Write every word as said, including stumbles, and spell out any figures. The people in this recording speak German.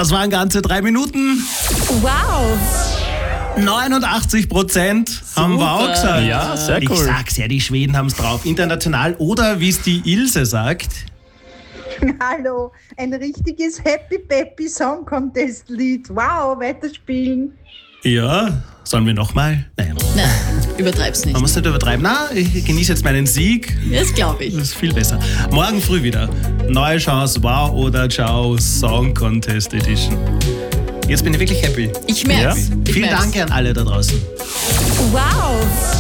Das waren ganze drei Minuten. Wow. neunundachtzig Prozent haben wir auch gesagt. Ja, sehr cool. Ich sag's ja, die Schweden haben's drauf. International oder wie es die Ilse sagt. Hallo, ein richtiges Happy Peppy Song Contest Lied. Wow, weiterspielen. Ja, sollen wir nochmal? Nein, Nein, übertreib's nicht. man muss nicht übertreiben. Na, ich genieße jetzt meinen Sieg. Das glaube ich. Das ist viel besser. Morgen früh wieder. Neue Chance, Wow oder Ciao Song Contest Edition. Jetzt bin ich wirklich happy. Ich merk's. Ja. Ich Vielen merk's. Dank an alle da draußen. Wow.